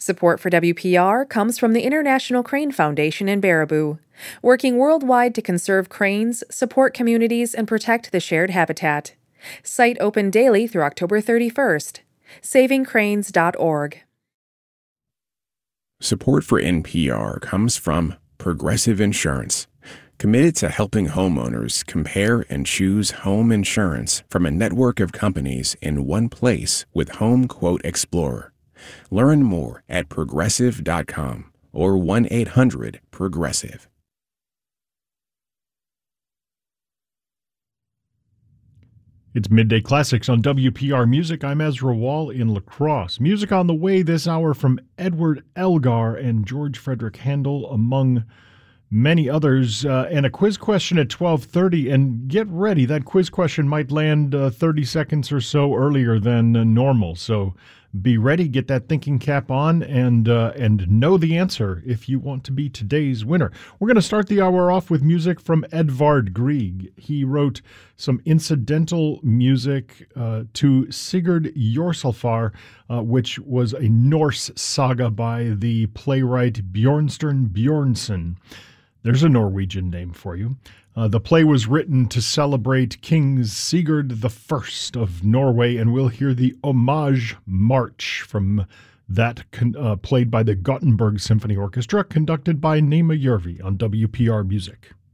Support for WPR comes from the International Crane Foundation in Baraboo, working worldwide to conserve cranes, support communities, and protect the shared habitat. Site open daily through October 31st. SavingCranes.org. Support for NPR comes from Progressive Insurance, committed to helping homeowners compare and choose home insurance from a network of companies in one place with Home Quote Explorer. Learn more at Progressive.com or 1-800-PROGRESSIVE. It's Midday Classics on WPR Music. I'm Ezra Wall in La Crosse. Music on the way this hour from Edward Elgar and George Frederick Handel, among many others, and a quiz question at 12:30. And get ready, that quiz question might land 30 seconds or so earlier than normal. So be ready, get that thinking cap on, and know the answer if you want to be today's winner. We're going to start the hour off with music from Edvard Grieg. He wrote some incidental music to Sigurd Jorsalfar, which was a Norse saga by the playwright Bjornstjerne Bjornson. There's a Norwegian name for you. The play was written to celebrate King Sigurd I of Norway, and we'll hear the Homage March from that, played by the Gothenburg Symphony Orchestra, conducted by Nema Järvi on WPR Music.